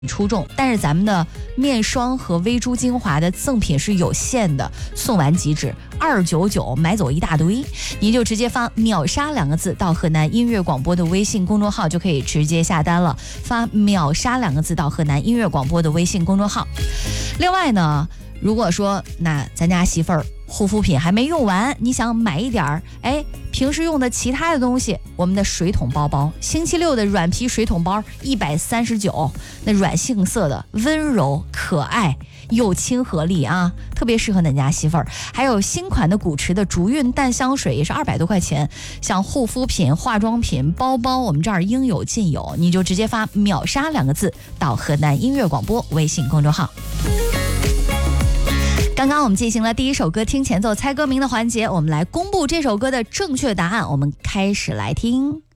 出众，但是咱们的面霜和微珠精华的赠品是有限的，送完即止，299买走一大堆，您就直接发秒杀2个字到河南音乐广播的微信公众号就可以直接下单了，发秒杀2个字到河南音乐广播的微信公众号。另外呢，如果说那咱家媳妇儿护肤品还没用完，你想买一点儿平时用的其他的东西，我们的水桶包包，星期六的软皮水桶包139，那软性色的，温柔可爱又亲和力啊，特别适合咱家媳妇儿。还有新款的古驰的竹韵淡香水也是200多块钱。像护肤品、化妆品、包包，我们这儿应有尽有，你就直接发秒杀2个字到河南音乐广播微信公众号。刚刚我们进行了第一首歌听前奏猜歌名的环节，我们来公布这首歌的正确答案，我们开始来听。